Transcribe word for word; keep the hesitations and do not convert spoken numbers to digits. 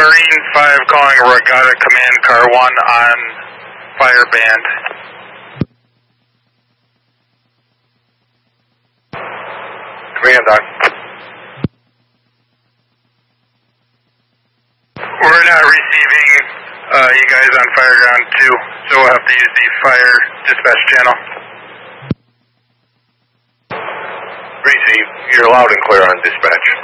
Marine five calling Regatta Command Car one on fire band. Command on. We're not receiving uh, you guys on fire ground two, so we'll have to use the fire dispatch channel. Receive. You're loud and clear on dispatch.